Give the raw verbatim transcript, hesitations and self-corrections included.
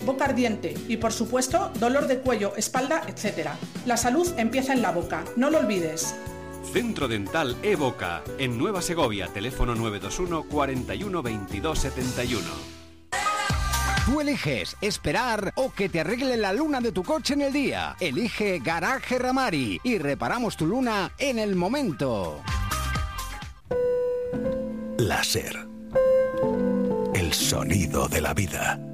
boca ardiente y, por supuesto, dolor de cuello, espalda, etcétera. La salud empieza en la boca, no lo olvides. Centro Dental E-Boca, en Nueva Segovia, teléfono nueve dos uno, cuarenta y uno, veintidós setenta y uno. Tú eliges esperar o que te arregle la luna de tu coche en el día. Elige Garaje Ramari y reparamos tu luna en el momento. Láser. El sonido de la vida.